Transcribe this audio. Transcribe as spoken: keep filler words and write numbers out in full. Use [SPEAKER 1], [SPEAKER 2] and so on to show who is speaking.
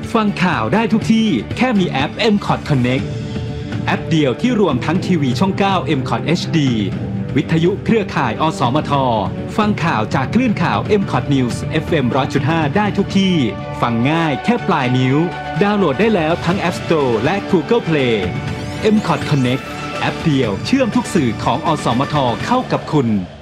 [SPEAKER 1] ฟังข่าวได้ทุกที่แค่มีแอป เอ็ม คอท Connect แอปเดียวที่รวมทั้งทีวีช่อง เก้า เอ็ม คอท เอช ดี วิทยุเครือข่าย อสมท ฟังข่าวจากคลื่นข่าว เอ็ม คอท News เอฟ เอ็ม หนึ่งร้อยจุดห้า ได้ทุกที่ ฟังง่ายแค่ปลายนิ้ว ดาวน์โหลดได้แล้วทั้ง App Store และ Google Play เอ็ม คอท Connect แอปเดียวเชื่อมทุกสื่อของ อสมท เข้ากับคุณ